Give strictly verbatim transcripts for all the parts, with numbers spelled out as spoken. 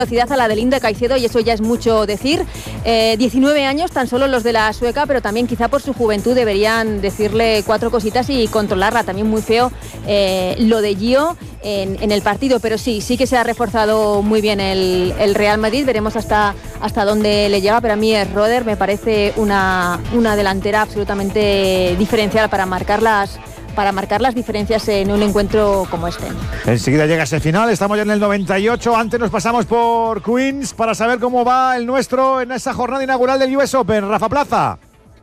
velocidad a la de Linda Caicedo y eso ya es mucho decir. Eh, diecinueve años tan solo los de la sueca, pero también quizá por su juventud deberían decirle cuatro cositas y controlarla. También muy feo eh, lo de Gio en, en el partido, pero sí, sí que se ha reforzado muy bien el, el Real Madrid. Veremos hasta, hasta dónde le llega, pero a mí Roeder me parece una, una delantera absolutamente diferencial para marcar las para marcar las diferencias en un encuentro como este. Enseguida llega ese final, estamos ya en el noventa y ocho, antes nos pasamos por Queens para saber cómo va el nuestro en esa jornada inaugural del U S Open. Rafa Plaza.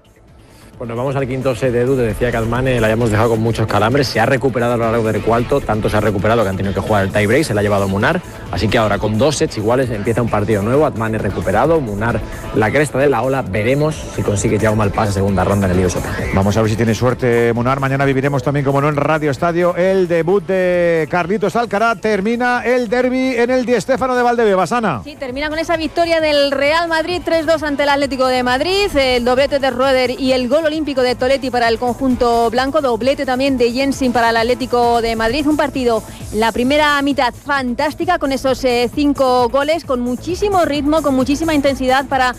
Bueno, vamos al quinto set de Edu. Te decía que Admane la hayamos dejado con muchos calambres. Se ha recuperado a lo largo del cuarto. Tanto se ha recuperado que han tenido que jugar el tiebreak. Se la ha llevado Munar. Así que ahora con dos sets iguales empieza un partido nuevo. Admane recuperado. Munar la cresta de la ola. Veremos si consigue ya un mal pase segunda ronda en el U S Open. Vamos a ver si tiene suerte Munar. Mañana viviremos también, como no, en Radio Estadio el debut de Carlitos Alcaraz. Termina el derbi en el Di Stéfano de Valdebebas. Ana. Sí, termina con esa victoria del Real Madrid tres dos ante el Atlético de Madrid. El doblete de Roeder y el gol olímpico de Toletti para el conjunto blanco, doblete también de Jensen para el Atlético de Madrid. Un partido, la primera mitad fantástica con esos eh, cinco goles, con muchísimo ritmo, con muchísima intensidad para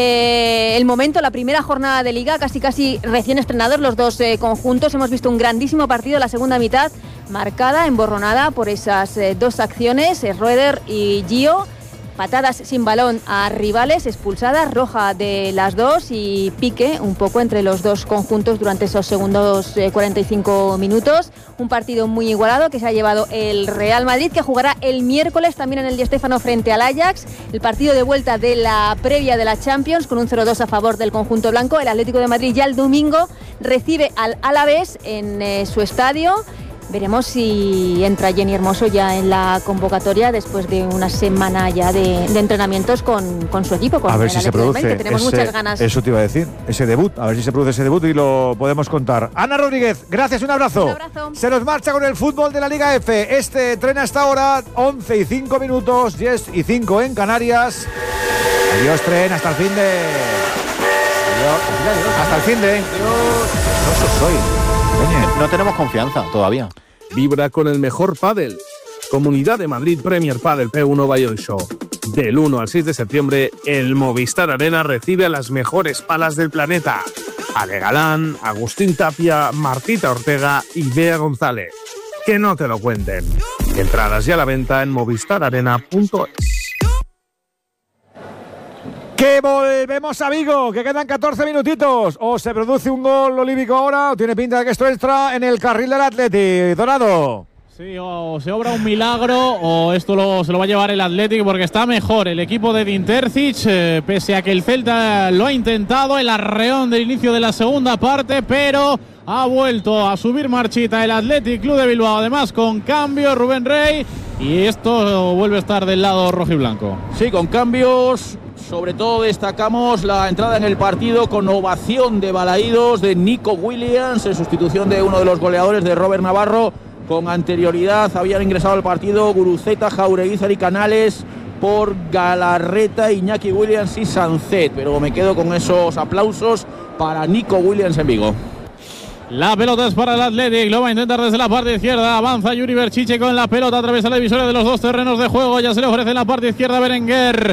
eh, el momento, la primera jornada de Liga, casi casi recién estrenados los dos eh, conjuntos. Hemos visto un grandísimo partido, la segunda mitad marcada, emborronada por esas eh, dos acciones, eh, Roeder y Gio. Patadas sin balón a rivales, expulsadas, roja de las dos y pique un poco entre los dos conjuntos durante esos segundos eh, cuarenta y cinco minutos. Un partido muy igualado que se ha llevado el Real Madrid, que jugará el miércoles también en el Di Stéfano frente al Ajax. El partido de vuelta de la previa de la Champions con un cero dos a favor del conjunto blanco. El Atlético de Madrid ya el domingo recibe al Alavés en eh, su estadio. Veremos si entra Jenny Hermoso ya en la convocatoria después de una semana ya de, de entrenamientos con, con su equipo. Con a ver si se produce. Madrid, que tenemos ese, muchas ganas. Eso te iba a decir, ese debut. A ver si se produce ese debut y lo podemos contar. Ana Rodríguez, gracias, un abrazo. Un abrazo. Se nos marcha con el fútbol de la Liga F. Este tren hasta ahora, once y cinco minutos, diez y cinco en Canarias. Adiós, tren, hasta el fin de. Adiós, adiós. Hasta el fin de. Adiós. No soy. No tenemos confianza todavía. Vibra con el mejor pádel. Comunidad de Madrid Premier Padel P uno by Oisho. Del uno al seis de septiembre, el Movistar Arena recibe a las mejores palas del planeta. Ale Galán, Agustín Tapia, Martita Ortega y Bea González. Que no te lo cuenten. Entradas ya a la venta en movistar arena punto es. Que volvemos a Vigo, que quedan catorce minutitos. O se produce un gol olímpico ahora, o tiene pinta de que esto entra en el carril del Atleti. Donado. Sí, o se obra un milagro o esto lo, se lo va a llevar el Athletic porque está mejor el equipo de Dinterzic, eh, pese a que el Celta lo ha intentado, el arreón del inicio de la segunda parte, pero ha vuelto a subir marchita el Athletic Club de Bilbao, además con cambio Rubén Rey, y esto vuelve a estar del lado rojiblanco. Sí, con cambios. Sobre todo destacamos la entrada en el partido con ovación de balaídos de Nico Williams en sustitución de uno de los goleadores de Robert Navarro. Con anterioridad habían ingresado al partido Guruceta, Jaureguizar y Canales por Galarreta, Iñaki Williams y Sancet. Pero me quedo con esos aplausos para Nico Williams en Vigo. La pelota es para el Athletic, lo va a intentar desde la parte izquierda, avanza Yuri Berchiche con la pelota, atraviesa la divisoria de los dos terrenos de juego, ya se le ofrece en la parte izquierda Berenguer,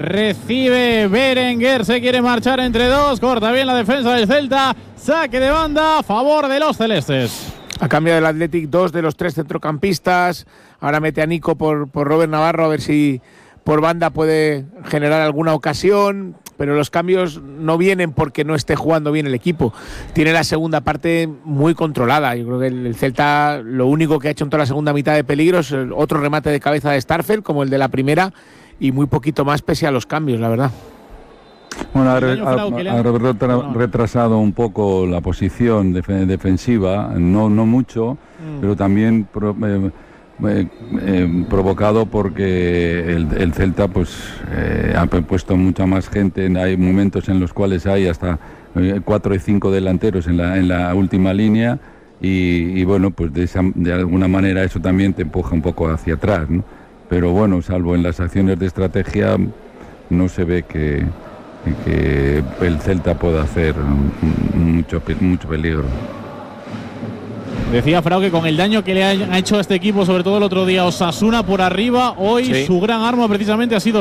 recibe Berenguer, se quiere marchar entre dos, corta bien la defensa del Celta, saque de banda a favor de los celestes. A cambio del Athletic, dos de los tres centrocampistas, ahora mete a Nico por, por Robert Navarro, a ver si por banda puede generar alguna ocasión, pero los cambios no vienen porque no esté jugando bien el equipo. Tiene la segunda parte muy controlada. Yo creo que el Celta lo único que ha hecho en toda la segunda mitad de peligro es otro remate de cabeza de Starfelt, como el de la primera, y muy poquito más pese a los cambios, la verdad. Bueno, ha, ha, ha retra, retrasado un poco la posición def, defensiva, no, no mucho, mm. pero también pro, eh, eh, eh, provocado porque el, el Celta pues eh, ha puesto mucha más gente. Hay momentos en los cuales hay hasta eh, cuatro y cinco delanteros en la, en la última línea y, y bueno, pues de, esa, de alguna manera eso también te empuja un poco hacia atrás, ¿no? Pero bueno, salvo en las acciones de estrategia, no se ve que, que el Celta pueda hacer mucho, mucho peligro. Decía Frau que con el daño que le ha hecho a este equipo, sobre todo el otro día Osasuna por arriba, hoy sí. Su gran arma precisamente ha sido